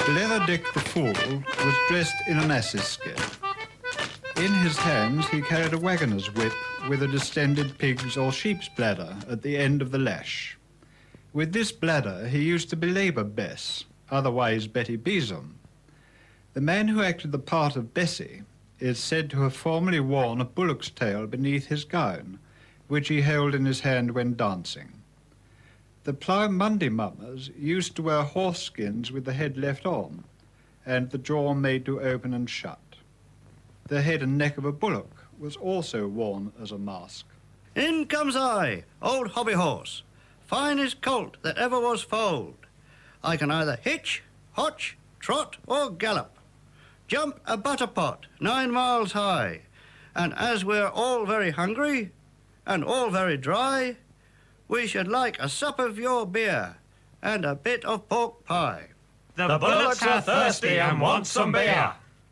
Leather Dick the Fool was dressed in an ass's skin. In his hands he carried a waggoner's whip with a distended pig's or sheep's bladder at the end of the lash. With this bladder he used to belabour Bess, otherwise Betty Besom. The man who acted the part of Bessie is said to have formerly worn a bullock's tail beneath his gown, which he held in his hand when dancing. The Plough Monday mummers used to wear horse skins with the head left on, and the jaw made to open and shut. The head and neck of a bullock was also worn as a mask. In comes I, old hobby horse, finest colt that ever was foaled. I can either hitch, hotch, trot, or gallop. Jump a butter pot 9 miles high, and as we're all very hungry and all very dry, we should like a sup of your beer and a bit of pork pie. The bullocks are thirsty and want some beer.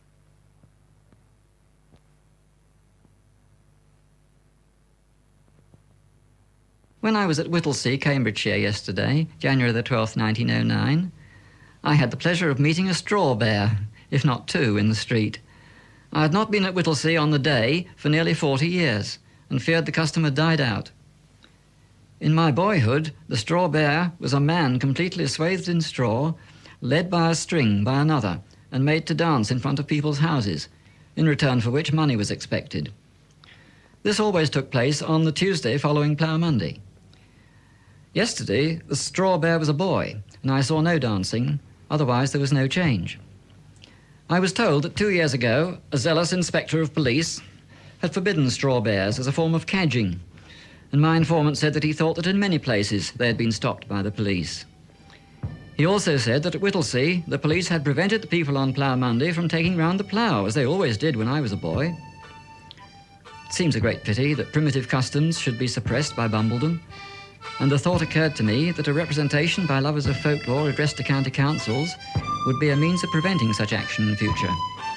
When I was at Whittlesea, Cambridgeshire yesterday, January the 12th, 1909, I had the pleasure of meeting a straw bear, if not two, in the street. I had not been at Whittlesea on the day for nearly 40 years and feared the custom had died out. In my boyhood, the straw bear was a man completely swathed in straw, led by a string by another, and made to dance in front of people's houses, in return for which money was expected. This always took place on the Tuesday following Plough Monday. Yesterday, the straw bear was a boy, and I saw no dancing, otherwise there was no change. I was told that 2 years ago, a zealous inspector of police had forbidden straw bears as a form of cadging, and my informant said that he thought that in many places they had been stopped by the police. He also said that at Whittlesea, the police had prevented the people on Plough Monday from taking round the plough, as they always did when I was a boy. It seems a great pity that primitive customs should be suppressed by Bumbledom, and the thought occurred to me that a representation by lovers of folklore addressed to county councils would be a means of preventing such action in future.